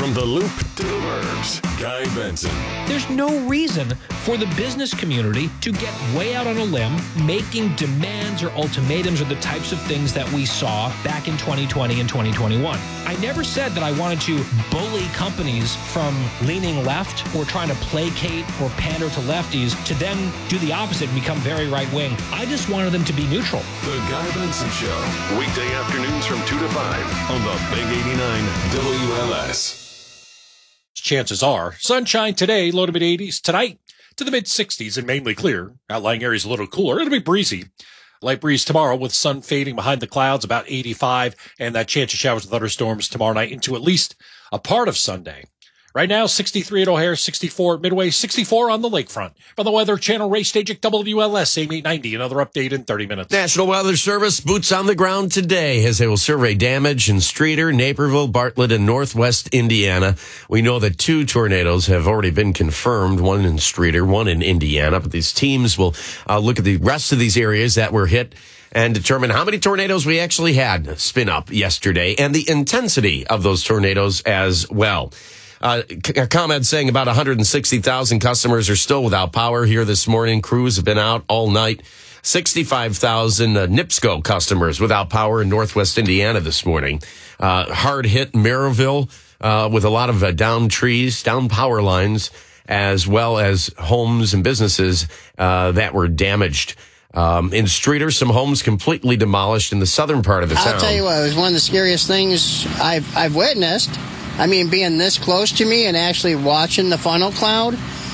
From the Loop to the Burbs, Guy Benson. There's no reason for the business community to get way out on a limb, making demands or ultimatums or the types of things that we saw back in 2020 and 2021. I never said that I wanted to bully companies from leaning left or trying to placate or pander to lefties to then do the opposite and become very right-wing. I just wanted them to be neutral. The Guy Benson Show. Weekday afternoons from 2 to 5 on the Big 89 WLS. Chances are sunshine today, low to mid-80s. Tonight to the mid-60s and mainly clear. Outlying areas a little cooler. It'll be breezy. Light breeze tomorrow with sun fading behind the clouds, about 85, and that chance of showers and thunderstorms tomorrow night into at least a part of Sunday. Right now, 63 at O'Hare, 64 at Midway, 64 on the lakefront. From the Weather Channel race stage at WLS, AM 890. Another update in 30 minutes. National Weather Service boots on the ground today as they will survey damage in Streator, Naperville, Bartlett, and northwest Indiana. We know that 2 tornadoes have already been confirmed, one in Streator, one in Indiana. But these teams will look at the rest of these areas that were hit and determine how many tornadoes we actually had spin up yesterday and the intensity of those tornadoes as well. A comment saying about 160,000 customers are still without power here this morning. Crews have been out all night. 65,000 NIPSCO customers without power in northwest Indiana this morning. Hard hit Maryville with a lot of down trees, down power lines, as well as homes and businesses that were damaged. In Streator, some homes completely demolished in the southern part of the town. I'll tell you what, it was one of the scariest things I've witnessed. I mean, being this close to me and actually watching the funnel cloud,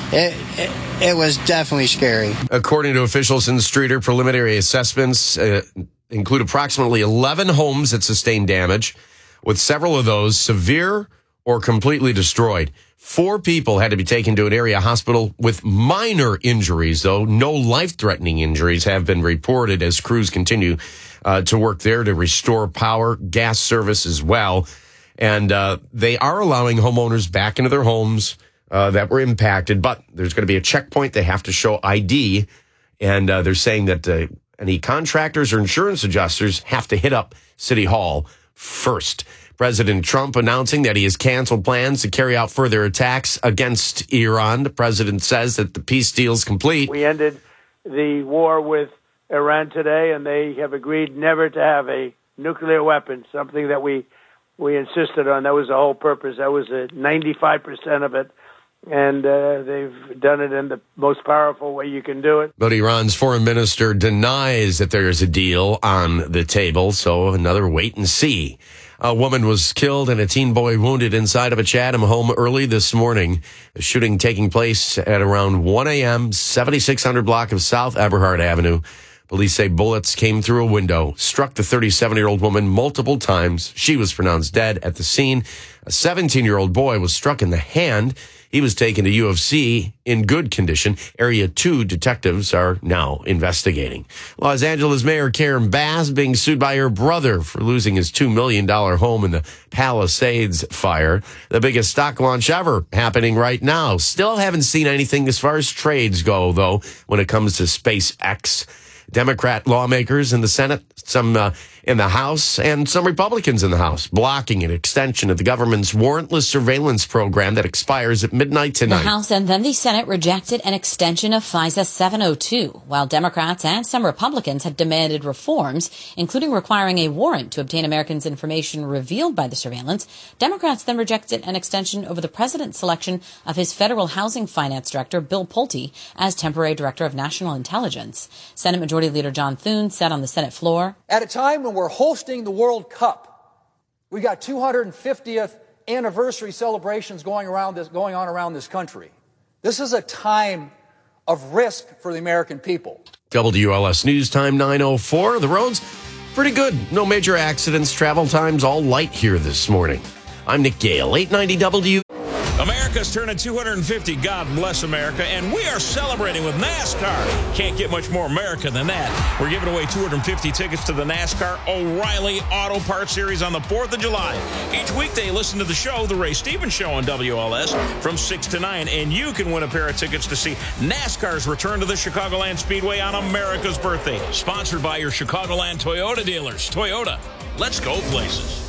it was definitely scary. According to officials in Streator, preliminary assessments include approximately 11 homes that sustained damage, with several of those severe or completely destroyed. 4 people had to be taken to an area hospital with minor injuries, though. No life-threatening injuries have been reported as crews continue to work there to restore power, gas service as well. And they are allowing homeowners back into their homes that were impacted, but there's going to be a checkpoint. They have to show ID, and they're saying that any contractors or insurance adjusters have to hit up City Hall first. President Trump announcing that he has canceled plans to carry out further attacks against Iran. The president says that the peace deal is complete. We ended the war with Iran today, and they have agreed never to have a nuclear weapon, something that we insisted on. That was the whole purpose. That was 95% of it. And they've done it in the most powerful way you can do it. But Iran's foreign minister denies that there is a deal on the table, so another wait and see. A woman was killed and a teen boy wounded inside of a Chatham home early this morning. The shooting taking place at around 1 a.m., 7600 block of South Eberhard Avenue. Police say bullets came through a window, struck the 37-year-old woman multiple times. She was pronounced dead at the scene. A 17-year-old boy was struck in the hand. He was taken to U of C in good condition. Area 2 detectives are now investigating. Los Angeles Mayor Karen Bass being sued by her brother for losing his $2 million home in the Palisades fire. The biggest stock launch ever happening right now. Still haven't seen anything as far as trades go, though, when it comes to SpaceX. Democrat lawmakers in the Senate, some in the House, and some Republicans in the House, blocking an extension of the government's warrantless surveillance program that expires at midnight tonight. The House and then the Senate rejected an extension of FISA 702, while Democrats and some Republicans had demanded reforms, including requiring a warrant to obtain Americans' information revealed by the surveillance. Democrats then rejected an extension over the president's selection of his federal housing finance director, Bill Pulte, as temporary director of national intelligence. Senate Majority Leader John Thune said on the Senate floor, "At a time when we're hosting the World Cup, we got 250th anniversary celebrations going on around this country. This is a time of risk for the American people." WLS News Time 9:04. The roads pretty good. No major accidents. Travel times all light here this morning. I'm Nick Gale, 890 W. America's turning 250. God bless America. And we are celebrating with NASCAR. Can't get much more America than that. We're giving away 250 tickets to the NASCAR O'Reilly Auto Parts Series on the 4th of July. Each weekday, listen to the show, The Ray Stevens Show on WLS from 6 to 9. And you can win a pair of tickets to see NASCAR's return to the Chicagoland Speedway on America's birthday. Sponsored by your Chicagoland Toyota dealers. Toyota, let's go places.